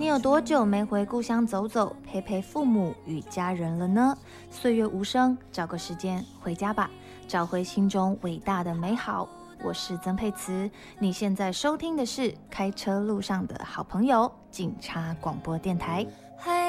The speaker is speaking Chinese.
你有多久没回故乡走走，陪陪父母与家人了呢？岁月无声，找个时间回家吧，找回心中伟大的美好。我是曾沛慈，你现在收听的是开车路上的好朋友警察广播电台。